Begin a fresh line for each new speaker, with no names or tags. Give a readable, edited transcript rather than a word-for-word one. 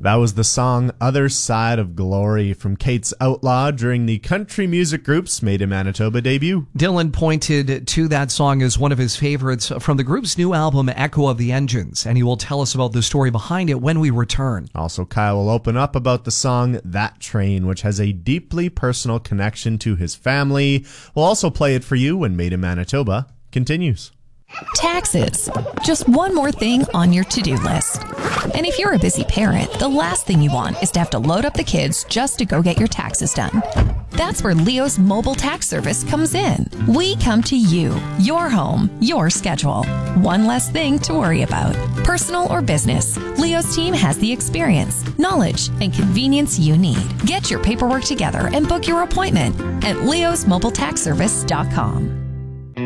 That was the song Other Side of Glory from Kate's Outlaw during the Country Music Group's Made in Manitoba debut.
Dylan pointed to that song as one of his favorites from the group's new album, Echo of the Engines, and he will tell us about the story behind it when we return.
Also, Kyle will open up about the song That Train, which has a deeply personal connection to his family. We'll also play it for you when Made in Manitoba continues.
Taxes. Just one more thing on your to-do list. And if you're a busy parent, the last thing you want is to have to load up the kids just to go get your taxes done. That's where Leo's mobile tax service comes in. We come to you, your home, your schedule. One less thing to worry about. Personal or business, Leo's team has the experience, knowledge, and convenience you need. Get your paperwork together and book your appointment at leosmobiletaxservice.com.